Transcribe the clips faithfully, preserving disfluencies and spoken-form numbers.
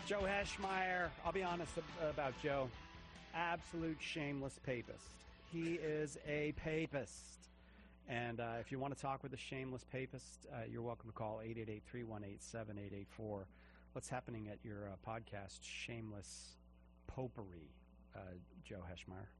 Joe Heschmeyer. I'll be honest about Joe. Absolute shameless papist. He is a papist. And uh, if you want to talk with a shameless papist, uh, you're welcome to call eight eight eight, three one eight, seven eight eight four. What's happening at your uh, podcast, Shameless Popery, uh, Joe Heschmeyer?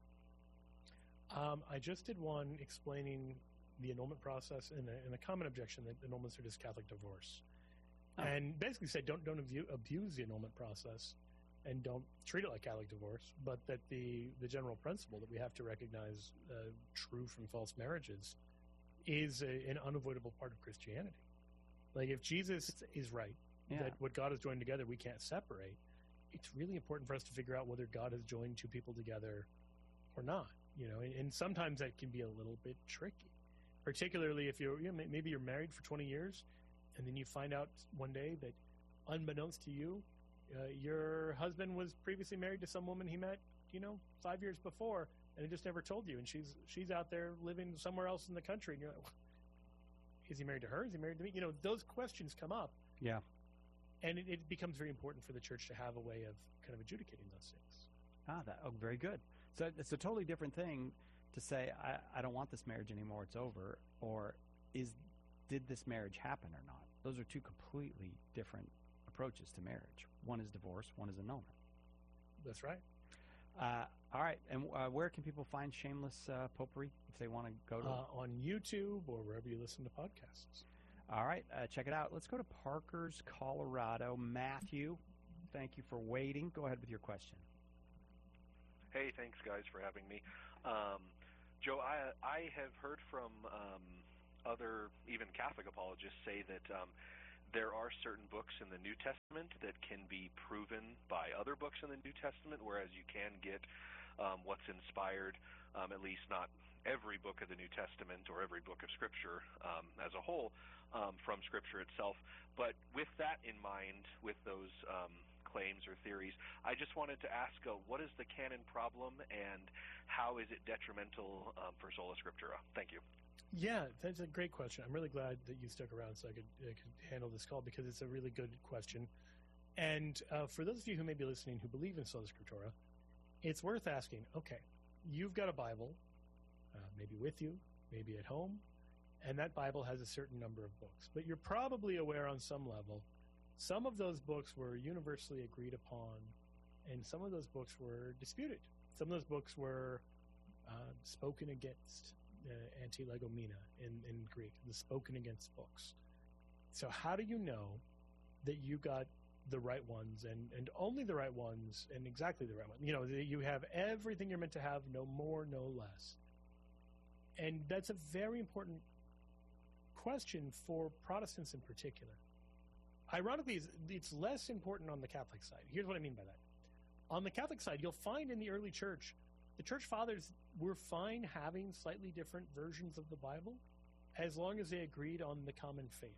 Um, I just did one explaining the annulment process and a, and a common objection that annulments are just Catholic divorce. Oh. And basically said don't don't abu- abuse the annulment process and don't treat it like Catholic divorce, but that the, the general principle that we have to recognize uh, true from false marriages is a, an unavoidable part of Christianity. Like if Jesus is right, yeah. that what God has joined together we can't separate, it's really important for us to figure out whether God has joined two people together or not. You know, and, and sometimes that can be a little bit tricky, particularly if you're you know, maybe you're married for twenty years. And then you find out one day that, unbeknownst to you, uh, your husband was previously married to some woman he met, you know, five years before, and he just never told you. And she's she's out there living somewhere else in the country, and you're like, is he married to her? Is he married to me? You know, those questions come up. Yeah. And it, it becomes very important for the church to have a way of kind of adjudicating those things. Ah, that oh, very good. So it's a totally different thing to say, I, I don't want this marriage anymore, it's over, or is did this marriage happen or not? Those are two completely different approaches to marriage. One is divorce, one is annulment. That's right. Uh, all right, and uh, where can people find Shameless uh, Popery if they want to go to uh, it? On YouTube or wherever you listen to podcasts. All right, uh, check it out. Let's go to Parker's, Colorado. Matthew, thank you for waiting. Go ahead with your question. Hey, thanks, guys, for having me. Um, Joe, I, I have heard from um, other, even Catholic apologists, say that um, there are certain books in the New Testament that can be proven by other books in the New Testament, whereas you can get um, what's inspired, um, at least not every book of the New Testament or every book of Scripture um, as a whole um, from Scripture itself. But with that in mind, with those um, claims or theories, I just wanted to ask, uh, what is the canon problem and how is it detrimental um, for sola scriptura? Thank you. Yeah, that's a great question. I'm really glad that you stuck around so I could, I could handle this call because it's a really good question. And uh, for those of you who may be listening who believe in sola scriptura, it's worth asking, okay, you've got a Bible, uh, maybe with you, maybe at home, and that Bible has a certain number of books. But you're probably aware on some level, some of those books were universally agreed upon, and some of those books were disputed. Some of those books were uh, spoken against. Uh, anti-legomena in, in Greek, the spoken against books. So how do you know that you got the right ones and, and only the right ones and exactly the right ones? You know, you have everything you're meant to have, no more, no less. And that's a very important question for Protestants in particular. Ironically, it's, it's less important on the Catholic side. Here's what I mean by that. On the Catholic side, you'll find in the early church the church fathers were fine having slightly different versions of the Bible as long as they agreed on the common faith.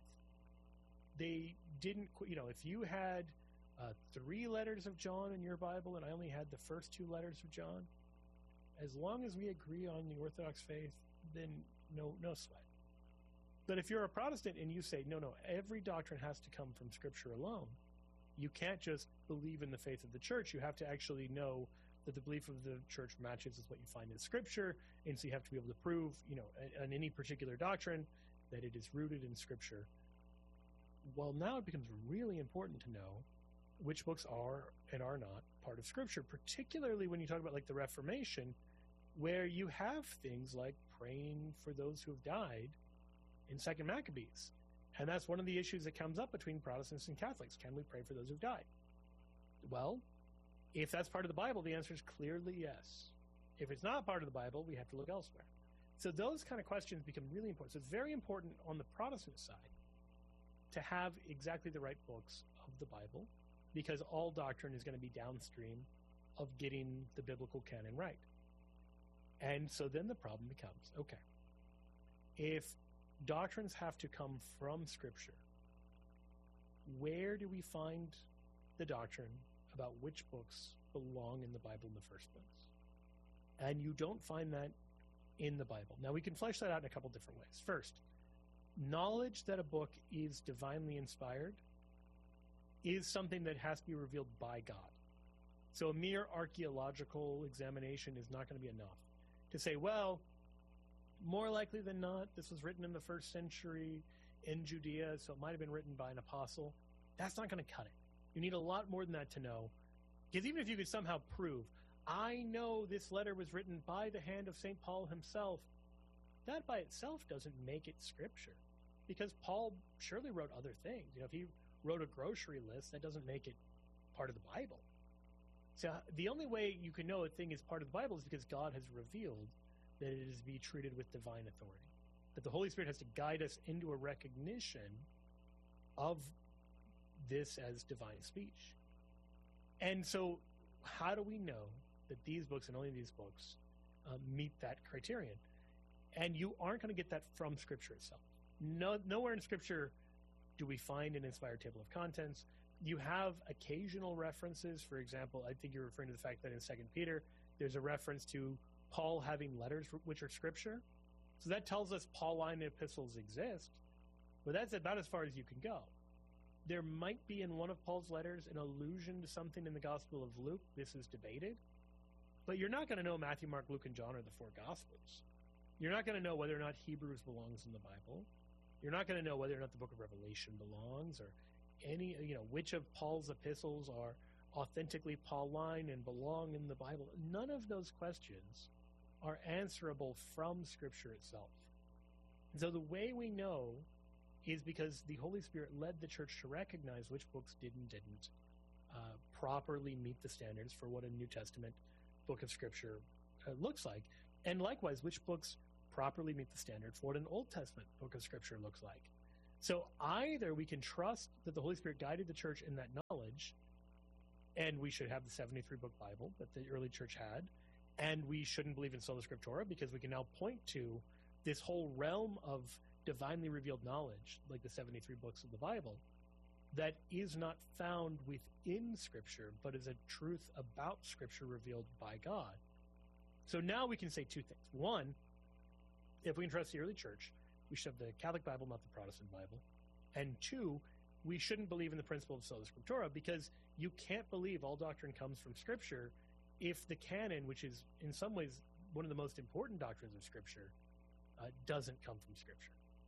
They didn't, you know, if you had uh, three letters of John in your Bible and I only had the first two letters of John, as long as we agree on the Orthodox faith, then no, no sweat. But if you're a Protestant and you say, no, no, every doctrine has to come from Scripture alone, you can't just believe in the faith of the church. You have to actually know that the belief of the church matches with what you find in Scripture, and so you have to be able to prove, you know, on any particular doctrine that it is rooted in Scripture. Well, now it becomes really important to know which books are and are not part of Scripture, particularly when you talk about like the Reformation, where you have things like praying for those who have died in Second Maccabees. And that's one of the issues that comes up between Protestants and Catholics. Can we pray for those who've died? Well, if that's part of the Bible, the answer is clearly yes. If it's not part of the Bible, we have to look elsewhere. So those kind of questions become really important. So it's very important on the Protestant side to have exactly the right books of the Bible, because all doctrine is going to be downstream of getting the biblical canon right. And so then the problem becomes, okay, if doctrines have to come from Scripture, where do we find the doctrine about which books belong in the Bible in the first place? And you don't find that in the Bible. Now, we can flesh that out in a couple different ways. First, knowledge that a book is divinely inspired is something that has to be revealed by God. So a mere archaeological examination is not going to be enough to say, well, more likely than not, this was written in the first century in Judea, so it might have been written by an apostle. That's not going to cut it. You need a lot more than that to know. Because even if you could somehow prove, I know this letter was written by the hand of Saint Paul himself, that by itself doesn't make it scripture. Because Paul surely wrote other things. You know, if he wrote a grocery list, that doesn't make it part of the Bible. So the only way you can know a thing is part of the Bible is because God has revealed that it is to be treated with divine authority. That the Holy Spirit has to guide us into a recognition of this as divine speech. And so how do we know that these books and only these books uh, meet that criterion? And you aren't going to get that from Scripture itself. No, nowhere in Scripture do we find an inspired table of contents. You have occasional references. For example, I think you're referring to the fact that in Second Peter, there's a reference to Paul having letters which are Scripture. So that tells us Pauline epistles exist, but that's about as far as you can go. There might be in one of Paul's letters an allusion to something in the Gospel of Luke. This is debated. But you're not going to know Matthew, Mark, Luke, and John are the four Gospels. You're not going to know whether or not Hebrews belongs in the Bible. You're not going to know whether or not the book of Revelation belongs, or any, you know, which of Paul's epistles are authentically Pauline and belong in the Bible. None of those questions are answerable from Scripture itself. And so the way we know is because the Holy Spirit led the church to recognize which books did and didn't uh, properly meet the standards for what a New Testament book of Scripture uh, looks like. And likewise, which books properly meet the standard for what an Old Testament book of Scripture looks like. So either we can trust that the Holy Spirit guided the church in that knowledge, and we should have the seventy-three book Bible that the early church had, and we shouldn't believe in sola scriptura because we can now point to this whole realm of divinely revealed knowledge, like the seventy-three books of the Bible, that is not found within Scripture, but is a truth about Scripture revealed by God. So now we can say two things. One, if we can trust the early church, we should have the Catholic Bible, not the Protestant Bible. And two, we shouldn't believe in the principle of sola scriptura because you can't believe all doctrine comes from Scripture if the canon, which is in some ways one of the most important doctrines of Scripture, uh, doesn't come from Scripture.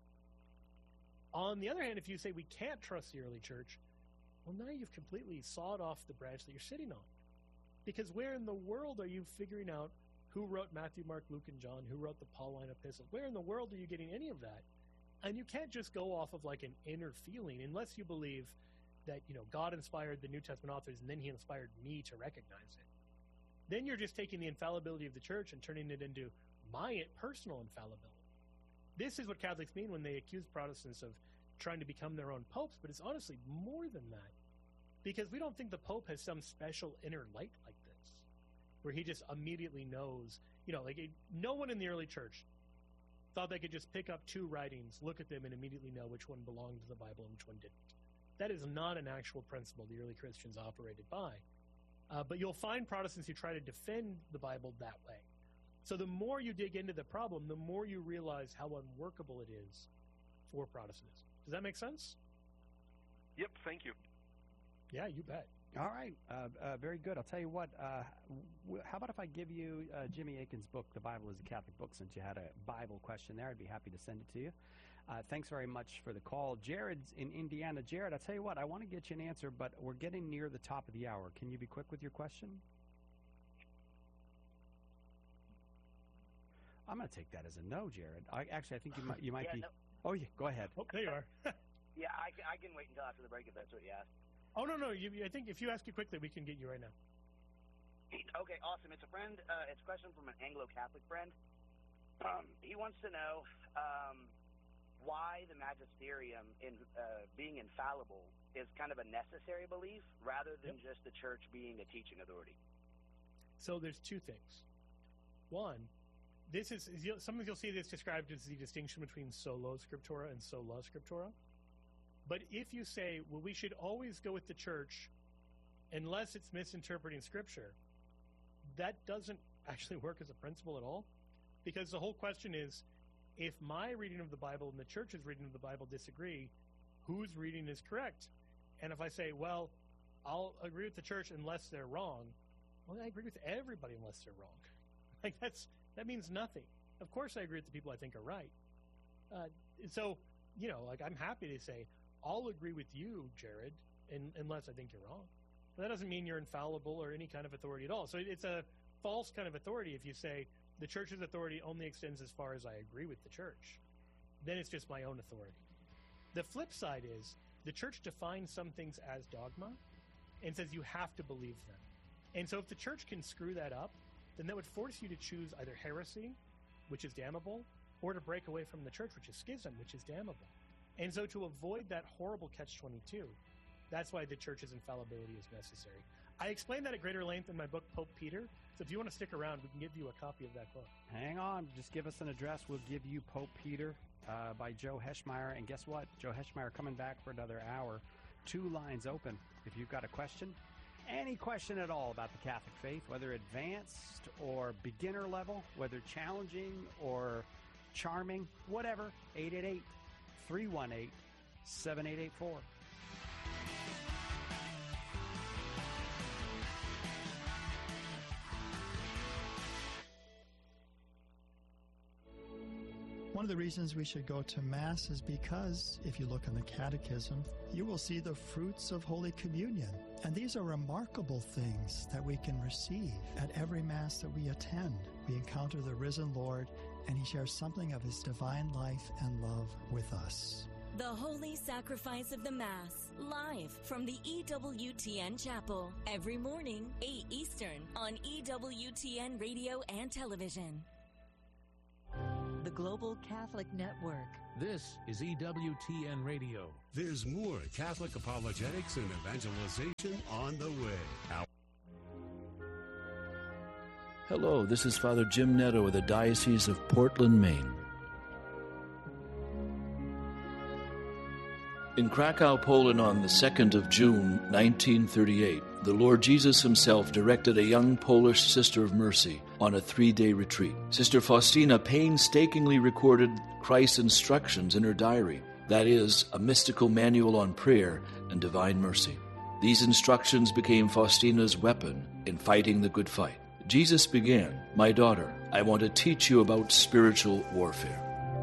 On the other hand, if you say we can't trust the early church, well, now you've completely sawed off the branch that you're sitting on. Because where in the world are you figuring out who wrote Matthew, Mark, Luke, and John, who wrote the Pauline epistles? Where in the world are you getting any of that? And you can't just go off of like an inner feeling unless you believe that, you know, God inspired the New Testament authors and then he inspired me to recognize it. Then you're just taking the infallibility of the church and turning it into my personal infallibility. This is what Catholics mean when they accuse Protestants of trying to become their own popes, but it's honestly more than that. Because we don't think the Pope has some special inner light like this, where he just immediately knows, you know, like it, no one in the early church thought they could just pick up two writings, look at them, and immediately know which one belonged to the Bible and which one didn't. That is not an actual principle the early Christians operated by. Uh, but you'll find Protestants who try to defend the Bible that way. So the more you dig into the problem, the more you realize how unworkable it is for Protestantism. Does that make sense? Yep, thank you. Yeah, you bet. All right, uh, uh, very good. I'll tell you what, uh, w- how about if I give you uh, Jimmy Akin's book, The Bible is a Catholic Book, since you had a Bible question there. I'd be happy to send it to you. Uh, thanks very much for the call. Jared's in Indiana. Jared, I'll tell you what, I want to get you an answer, but we're getting near the top of the hour. Can you be quick with your question? I'm going to take that as a no, Jared. I, actually, I think you might, you might yeah, be... No. Oh, yeah, go ahead. Oh, there you are. Yeah, I, I can wait until after the break if that's what you asked. Oh, no, no. You, I think if you ask it quickly, we can get you right now. Okay, awesome. It's a friend. Uh, it's a question from an Anglo-Catholic friend. Um, he wants to know um, why the magisterium, in uh, being infallible, is kind of a necessary belief rather than Yep. just the church being a teaching authority. So there's two things. One, this is, is you'll, sometimes you'll see this described as the distinction between solo scriptura and sola scriptura. But if you say, well, we should always go with the church unless it's misinterpreting Scripture, that doesn't actually work as a principle at all. Because the whole question is, if my reading of the Bible and the church's reading of the Bible disagree, whose reading is correct? And if I say, well, I'll agree with the church unless they're wrong, well, I agree with everybody unless they're wrong. Like, that's that means nothing. Of course I agree with the people I think are right. Uh, so, you know, like, I'm happy to say, I'll agree with you, Jared, in, unless I think you're wrong. But that doesn't mean you're infallible or any kind of authority at all. So it's a false kind of authority if you say the church's authority only extends as far as I agree with the church. Then it's just my own authority. The flip side is the church defines some things as dogma and says you have to believe them. And so if the church can screw that up, then that would force you to choose either heresy, which is damnable, or to break away from the church, which is schism, which is damnable. And so to avoid that horrible catch twenty-two, that's why the church's infallibility is necessary. I explain that at greater length in my book, Pope Peter. So if you want to stick around, we can give you a copy of that book. Hang on. Just give us an address. We'll give you Pope Peter uh, by Joe Heschmeyer. And guess what? Joe Heschmeyer coming back for another hour. Two lines open. If you've got a question, any question at all about the Catholic faith, whether advanced or beginner level, whether challenging or charming, whatever, eight eight eight, three one eight, seven eight eight four. One of the reasons we should go to Mass is because, if you look in the Catechism, you will see the fruits of Holy Communion. And these are remarkable things that we can receive at every Mass that we attend. We encounter the risen Lord, and He shares something of His divine life and love with us. The Holy Sacrifice of the Mass, live from the E W T N Chapel, every morning, eight Eastern, on E W T N Radio and Television. The Global Catholic Network. This is E W T N Radio. There's more Catholic apologetics and evangelization on the way. Our- Hello, this is Father Jim Netto of the Diocese of Portland, Maine. In Krakow, Poland on the second of June, nineteen thirty-eight, the Lord Jesus himself directed a young Polish Sister of Mercy on a three-day retreat. Sister Faustina painstakingly recorded Christ's instructions in her diary, that is, a mystical manual on prayer and divine mercy. These instructions became Faustina's weapon in fighting the good fight. Jesus began, "My daughter, I want to teach you about spiritual warfare."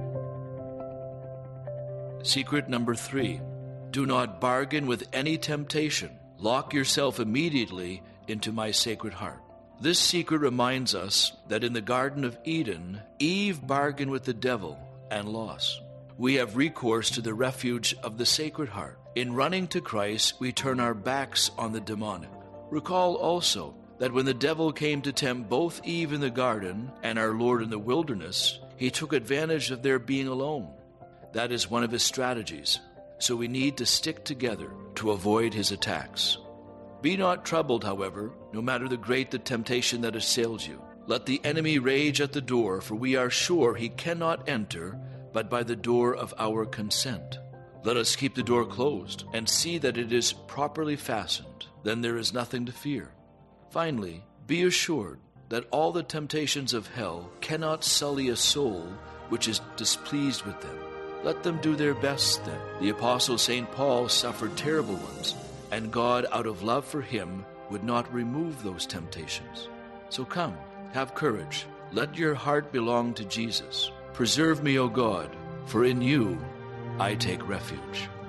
Secret number three, do not bargain with any temptation. Lock yourself immediately into my sacred heart. This secret reminds us that in the Garden of Eden, Eve bargained with the devil and lost. We have recourse to the refuge of the Sacred Heart. In running to Christ, we turn our backs on the demonic. Recall also that when the devil came to tempt both Eve in the garden and our Lord in the wilderness, he took advantage of their being alone. That is one of his strategies, so we need to stick together to avoid his attacks. Be not troubled, however, no matter the great the temptation that assails you. Let the enemy rage at the door, for we are sure he cannot enter but by the door of our consent. Let us keep the door closed and see that it is properly fastened. Then there is nothing to fear. Finally, be assured that all the temptations of hell cannot sully a soul which is displeased with them. Let them do their best then. The Apostle Saint Paul suffered terrible ones, and God, out of love for him, would not remove those temptations. So come, have courage. Let your heart belong to Jesus. Preserve me, O God, for in you I take refuge.